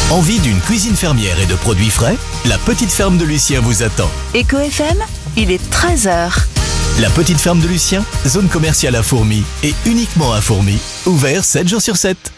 Envie d'une cuisine fermière et de produits frais? La petite ferme de Lucien vous attend. Eco FM, il est 13h. La petite ferme de Lucien, zone commerciale à Fourmies et uniquement à Fourmies, ouvert 7 jours sur 7.